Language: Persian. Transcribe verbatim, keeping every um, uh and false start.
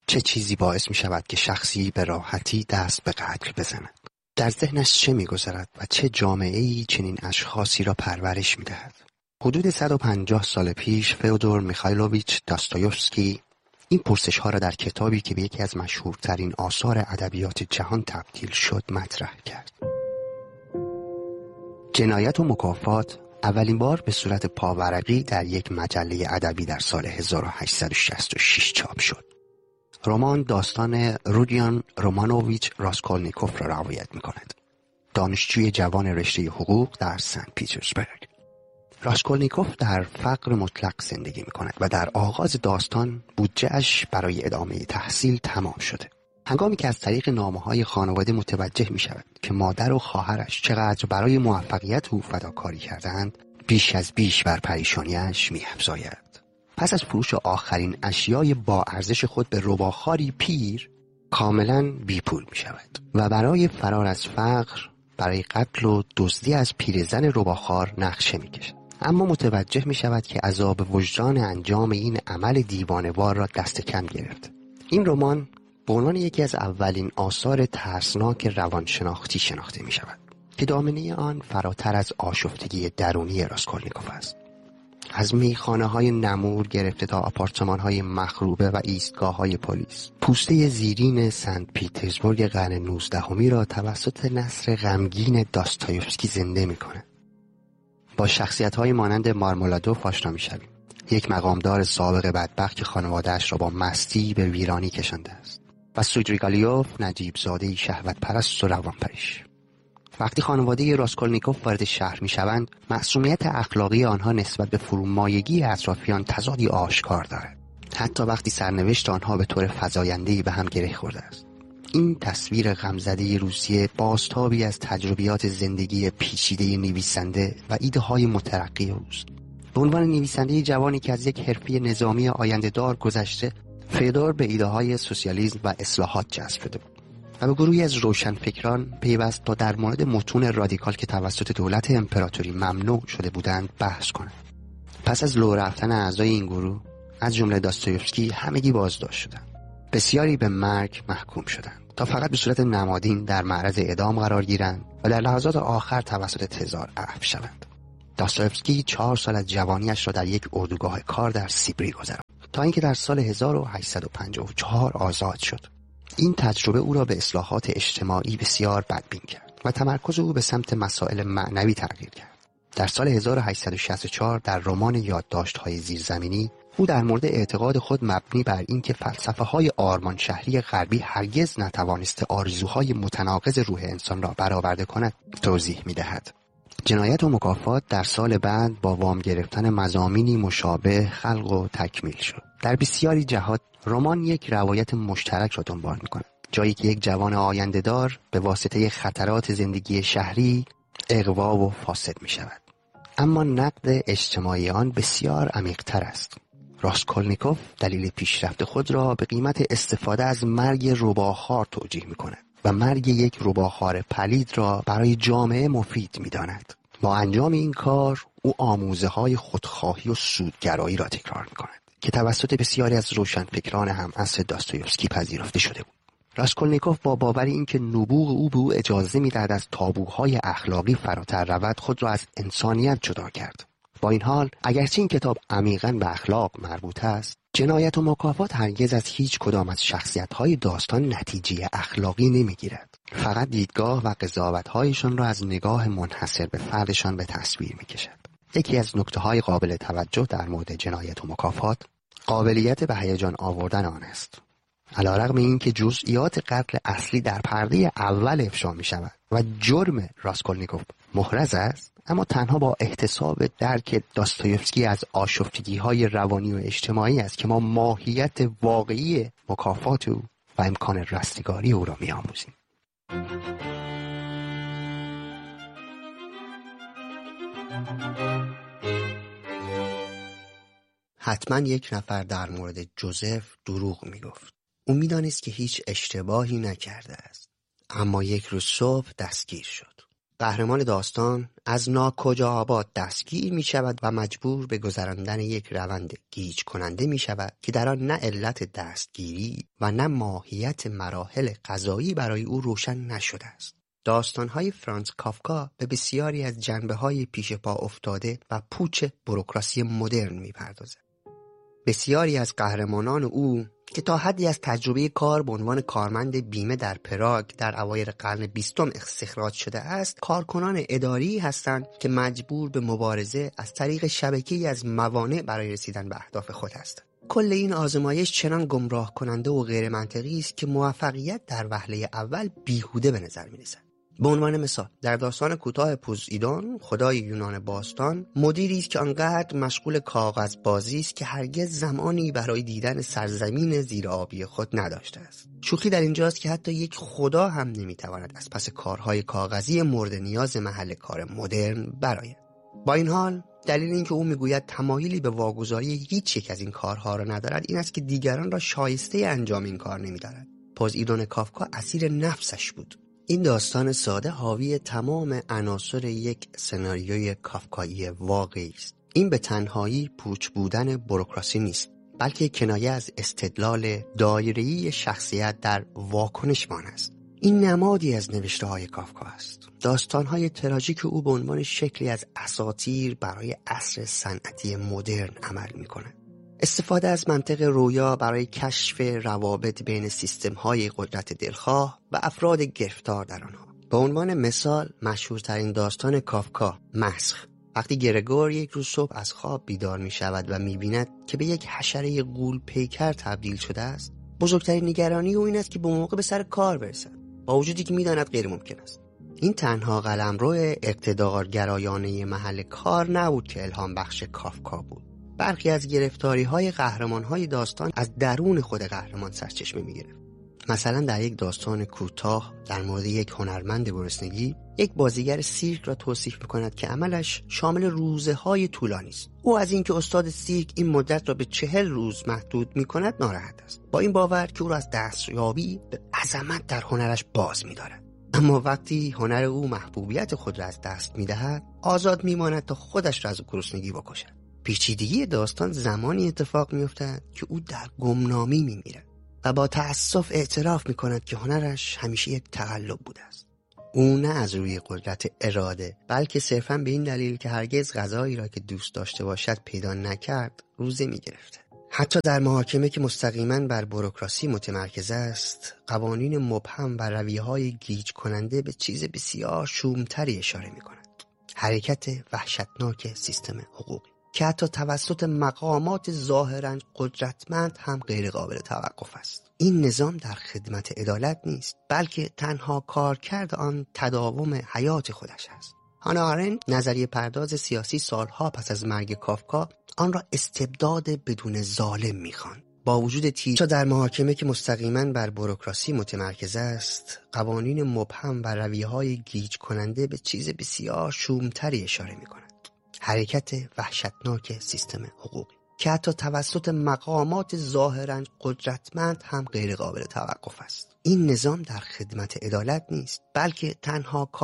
چه چیزی باعث می شود که شخصی به راحتی دست به قتل بزند؟ در ذهنش چه می گذرد و چه جامعه‌ای چنین اشخاصی را پرورش می دهد؟ حدود صد و پنجاه سال پیش فئودور میخایلوویچ داستایوفسکی این پرسش ها را در کتابی که به یکی از مشهورترین آثار ادبیات جهان تبدیل شد مطرح کرد. جنایت و مکافات اولین بار به صورت پاورقی در یک مجله ادبی در سال هزار و هشتصد و شصت و شش چاپ شد. رمان داستان رودیان رومانوویچ راسکولنیکوف را روایت می‌کند. دانشجوی جوان رشته حقوق در سنت پیترزبورگ. راسکولنیکوف در فقر مطلق زندگی می‌کند و در آغاز داستان بودجه‌اش برای ادامه تحصیل تمام شده. هنگامی که از طریق نامه‌های خانواده متوجه می‌شود که مادر و خواهرش چقدر برای موفقیت او فداکاری کردند، بیش از بیش بر پریشانی‌اش می‌افزاید. پس از فروش آخرین اشیای با ارزش خود به رباخواری پیر، کاملاً بی‌پول می‌شود و برای فرار از فقر، برای قتل و دزدی از پیرزن رباخوار نقشه می‌کشد. اما متوجه می‌شود که عذاب وجدان انجام این عمل دیوانه‌وار را دست کم گرفت. این رمان به عنوان یکی از اولین آثار ترسناک روانشناختی شناخته می‌شود که دامنه آن فراتر از آشفتگی درونی راسکولنیکوف است. از میخانه‌های نمور گرفته تا آپارتمان‌های مخروبه و ایستگاه‌های پلیس، پوسته زیرین سنت پیترزبورگ قرن نوزدهمی را توسط نثر غمگین داستایوفسکی زنده می‌کند. با شخصیت‌های مانند مارمولادوف آشنا می‌شویم، یک مقامدار سابق بدبخت که خانواده‌اش را با مستی به ویرانی کشانده است، و سودریگالیوف، نجیب زاده شهوت پرست و روانپریش. وقتی خانواده راسکولنیکوف وارد شهر می‌شوند، معصومیت اخلاقی آنها نسبت به فرومایگی اطرافیان تضادی آشکار دارد، حتی وقتی سرنوشت آنها به طور فزاینده‌ای به هم گره خورده است. این تصویر غمزده روسیه بازتابی از تجربیات زندگی پیچیده نویسنده و ایده‌های مترقی اوست. به عنوان نویسنده جوانی که از یک حرفه نظامی آینده‌دار گذشته، فئودور به ایده‌های سوسیالیسم و اصلاحات جذب شده بود و به گروهی از روشنفکران پیوست تا در مورد متون رادیکال که توسط دولت امپراتوری ممنوع شده بودند بحث کنند. پس از لو رفتن اعضای این گروه، از جمله داستایوفسکی، همگی بازداشت شدند. بسیاری به مرگ محکوم شدند تا فقط به صورت نمادین در معرض اعدام قرار گیرند و در لحظات آخر توسط تزار عفو شوند. داستایوفسکی چهار سال از جوانیش را در یک اردوگاه کار در سیبری گذراند تا اینکه در سال هزار و هشتصد و پنجاه و چهار آزاد شد. این تجربه او را به اصلاحات اجتماعی بسیار بدبین کرد و تمرکز او به سمت مسائل معنوی تغییر کرد. در سال هزار و هشتصد و شصت و چهار در رمان یادداشت‌های زیرزمینی، او در مورد اعتقاد خود مبنی بر اینکه فلسفه‌های آرمان شهری غربی هرگز نتوانسته آرزوهای متناقض روح انسان را برآورده کند توضیح می‌دهد. جنایت و مکافات در سال بعد با وام گرفتن مضامینی مشابه خلق و تکمیل شد. در بسیاری جهات رمان یک روایت مشترک را دنبال می‌کند، جایی که یک جوان آینده‌دار به واسطه خطرات زندگی شهری اغوا و فاسد می‌شود. اما نقد اجتماعی آن بسیار عمیق‌تر است. راسکولنیکوف دلیل پیشرفت خود را به قیمت استفاده از مرگ رباخوار توجیه می‌کند و مرگ یک رباخوار پلید را برای جامعه مفید می‌داند. با انجام این کار او آموزه‌های خودخواهی و سودگرایی را تکرار می‌کند که توسط بسیاری از روشنفکران هم عصر داستایوفسکی پذیرفته شده بود. راسکولنیکوف با باور اینکه نبوغ او به او اجازه می‌دهد از تابوهای اخلاقی فراتر رود، خود را از انسانیت جدا کرد. با این حال، اگرچه این کتاب عمیقاً به اخلاق مربوط است، جنایت و مکافات هرگز از هیچ کدام از شخصیت‌های داستان نتیجه اخلاقی نمی‌گیرد. فقط دیدگاه و قضاوت‌هایشان را از نگاه منحصر به فردشان به تصویر می‌کشد. یکی از نکته‌های قابل توجه در مورد جنایت و مکافات، قابلیت به هیجان آوردن آن است. علی‌رغم اینکه جزئیات قتل اصلی در پرده اول افشا می‌شود و جرم راسکولنیکوف محرز است، اما تنها با احتساب درک داستایوفسکی از آشفتگی‌های روانی و اجتماعی است که ما ماهیت واقعی مکافات او و امکان رستگاری او را می‌آموزیم. حتما یک نفر در مورد جوزف دروغ می‌گفت. او می‌دانست که هیچ اشتباهی نکرده است، اما یک روز صبح دستگیر شد. قهرمان داستان از ناکجا آباد دستگیر می شود و مجبور به گذراندن یک روند گیج کننده می شود که در آن نه علت دستگیری و نه ماهیت مراحل قضایی برای او روشن نشده است. داستان‌های فرانتز کافکا به بسیاری از جنبه‌های پیش پا افتاده و پوچ بوروکراسی مدرن می‌پردازد. بسیاری از قهرمانان او که تا حدی از تجربه کار به عنوان کارمند بیمه در پراگ در اوایل قرن بیستم استخراج شده است، کارکنان اداری هستند که مجبور به مبارزه از طریق شبکه‌ای از موانع برای رسیدن به اهداف خود هستند. کل این آزمایش چنان گمراه کننده و غیر منطقی است که موفقیت در وهله اول بیهوده به نظر می‌رسد. به عنوان مثال در داستان کوتاه پوزیدون، خدای یونان باستان، مدیری است که آنقدر مشغول کاغذ بازی است که هرگز زمانی برای دیدن سرزمین زیرآبی خود نداشته است. شوخی در اینجاست که حتی یک خدا هم نمیتواند از پس کارهای کاغذی مورد نیاز محل کار مدرن برآید. با این حال دلیل اینکه او میگوید تمایلی به واگذاری هیچ یک از این کارها را ندارد این است که دیگران را شایسته انجام این کار نمی‌دارد. پوزیدون کافکا اسیر نفسش بود. این داستان ساده حاوی تمام عناصر یک سناریوی کافکایی واقعی است. این به تنهایی پوچ بودن بوروکراسی نیست، بلکه کنایه از استدلال دایره‌ای شخصیت در واکنشمان است. این نمادی از نوشته‌های کافکا است. داستان‌های تراژیک او به عنوان شکلی از اساطیر برای عصر صنعتی مدرن عمل می‌کند. استفاده از منطق رویا برای کشف روابط بین سیستم‌های قدرت دلخواه و افراد گرفتار در آنها. به عنوان مثال مشهورترین داستان کافکا، مسخ. وقتی گرگور یک روز صبح از خواب بیدار می شود و می بیند که به یک حشره غول پیکر تبدیل شده است، بزرگترین نگرانی او این است که به موقع به سر کار برسد، با وجودی که می داند غیر ممکن است. این تنها قلمرو اقتدارگرایانه محل کار نبود که الهام بخش کافکا بود. برخی از گرفتاری‌های قهرمان‌های داستان از درون خود قهرمان سرچشمه می‌گیرد. مثلا در یک داستان کوتاه در مورد یک هنرمند گرسنگی، یک بازیگر سیرک را توصیف می‌کند که عملش شامل روزه‌های طولانی است. او از اینکه استاد سیرک این مدت را به چهل روز محدود می‌کند ناراحت است، با این باور که او را از دستیابی به عظمت در هنرش باز می‌دارد. اما وقتی هنر او محبوبیت خود را از دست می‌دهد، آزاد می‌ماند تا خودش را از گرسنگی بکشد. پیچیدگی داستان زمانی اتفاق می‌افتد که او در گمنامی می‌میرد و با تأسف اعتراف می‌کند که هنرش همیشه یک تقلب بوده است. او نه از روی قدرت اراده، بلکه صرفاً به این دلیل که هرگز غذایی را که دوست داشته باشد پیدا نکرد، روزه می‌گرفته. حتی در محاکمه که مستقیماً بر بوروکراسی متمرکز است، قوانین مبهم و رویه‌های گیج کننده به چیز بسیار شومتری اشاره می‌کند: حرکت وحشتناک سیستم حقوقی که حتی توسط مقامات ظاهراً قدرتمند هم غیر قابل توقف است. این نظام در خدمت عدالت نیست، بلکه تنها کارکرد آن تداوم حیات خودش است. هانا آرنت، نظریه پرداز سیاسی، سالها پس از مرگ کافکا آن را استبداد بدون ظالم می‌خواند. با وجود تیز در محاکمه که مستقیماً بر بوروکراسی متمرکز است، قوانین مبهم و رویه‌های گیج کننده به چیز بسیار شومتری اشاره می‌کند: حرکت وحشتناک سیستم حقوقی که حتی توسط مقامات ظاهراً قدرتمند هم غیر قابل توقف است. این نظام در خدمت عدالت نیست، بلکه تنها